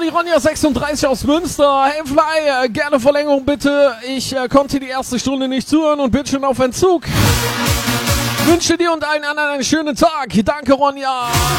Ronja 36 aus Münster. Hey Fly, gerne Verlängerung bitte. Ich konnte die erste Stunde nicht zuhören und bin schon auf Entzug. Wünsche dir und allen anderen einen schönen Tag. Danke, Ronja.